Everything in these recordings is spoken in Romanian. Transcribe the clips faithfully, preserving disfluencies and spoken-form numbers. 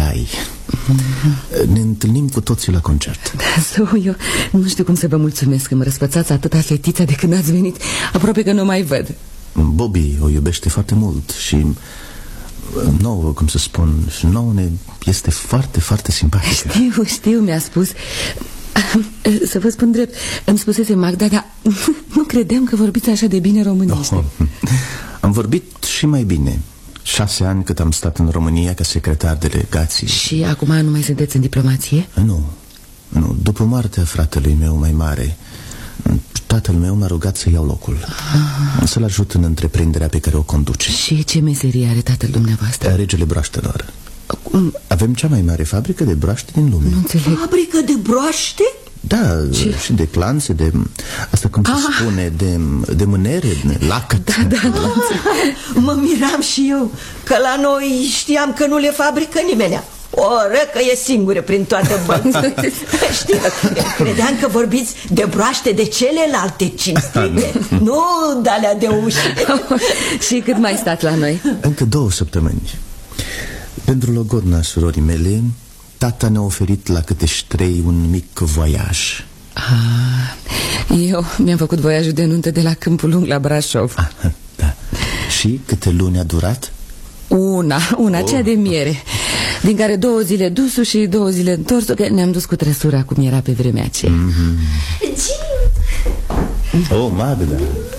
dai. Ne întâlnim cu toții la concert. Da, so, eu nu știu cum să vă mulțumesc că mă răspățați atâta fetița de când ați venit. Aproape că nu mai văd. Bobby o iubește foarte mult și nouă, cum să spun, și nouă ne este foarte, foarte simpatică. Știu, știu, mi-a spus. Să vă spun drept, îmi spusese Magda, dar nu credeam că vorbiți așa de bine românește. Oh, am vorbit și mai bine. Șase ani cât am stat în România ca secretar delegației. Și acum nu mai sunteți în diplomație? Nu, nu. După moartea fratelui meu mai mare, tatăl meu m-a rugat să iau locul, ah. să-l ajut în întreprinderea pe care o conduce. Și ce meserie are tatăl dumneavoastră? Regele broaștelor. Cum? Avem cea mai mare fabrică de broaște din lume. Nu înțeleg. Fabrică de broaște? Da, ce? Și de clanțe, de... Asta cum se ah. spune, de, de mânere, de lacăt. Da, da, da. Ah, mă miram și eu că la noi știam că nu le fabrică nimenea. O răcă e singură prin toată bănța. Știi, credeam că vorbiți de broaște de celelalte cinstite, nu de alea de uși. Și cât mai stați la noi? Încă două săptămâni. Pentru logodna surorii mele, tata ne-a oferit la câte trei un mic voiaj. Ah, eu mi-am făcut voiajul de nuntă de la Câmpul Lung la Brașov. Ah, da. Și câte luni a durat? Una, una, oh. cea de miere, din care două zile dusul și două zile întorsul, că ne-am dus cu trăsura cum era pe vremea aceea. mm-hmm. Oh, Magda.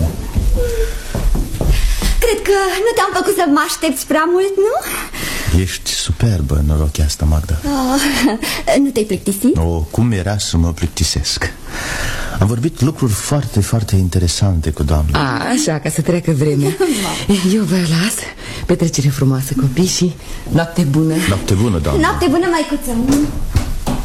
Cred că nu te-am făcut să mă aștepți prea mult, nu? Ești superbă în rochia asta, Magda. Oh, nu te-ai plictisit? Oh, cum era să mă plictisesc? Am vorbit lucruri foarte, foarte interesante cu doamna. A, așa, ca să treacă vremea. Eu vă las. Petrecere frumoasă, copii, și noapte bună. Noapte bună, doamna. Noapte bună, maicuță.